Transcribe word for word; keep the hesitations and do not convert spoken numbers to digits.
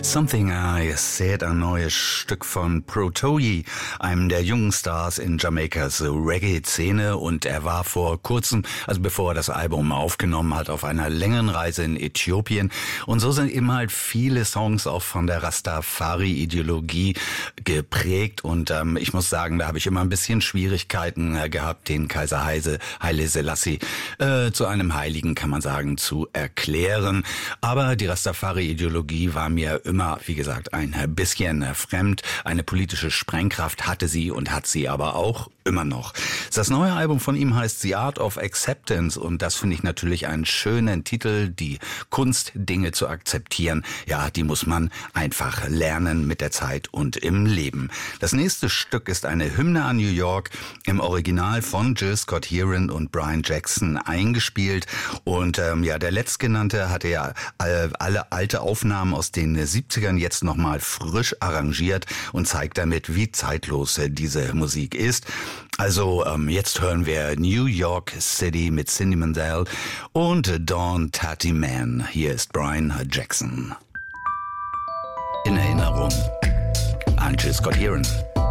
Something I Said, ein neues Stück von Protoje, einem der jungen Stars in Jamaikas Reggae-Szene, und er war vor kurzem, also bevor er das Album aufgenommen hat, auf einer längeren Reise in Äthiopien, und so sind eben halt viele Songs auch von der Rastafari-Ideologie geprägt, und ähm, ich muss sagen, da habe ich immer ein bisschen Schwierigkeiten äh, gehabt, den Kaiser Heise, Haile Selassie äh, zu einem Heiligen, kann man sagen, zu erklären, aber die Rastafari-Ideologie war mir immer, wie gesagt, ein bisschen fremd. Eine politische Sprengkraft hatte sie und hat sie aber auch immer noch. Das neue Album von ihm heißt The Art of Acceptance, und das finde ich natürlich einen schönen Titel. Die Kunst, Dinge zu akzeptieren, ja, die muss man einfach lernen mit der Zeit und im Leben. Das nächste Stück ist eine Hymne an New York, im Original von Jill Scott Heron und Brian Jackson eingespielt, und ähm, ja, der letztgenannte hatte ja alle, alle alte Aufnahmen aus den siebzigern jetzt nochmal frisch arrangiert und zeigt damit, wie zeitlos diese Musik ist. Also ähm, jetzt hören wir New York City mit Cindy Mandel und Dawn Tatty Man. Hier ist Brian Jackson. In Erinnerung an Jill Scott Heron.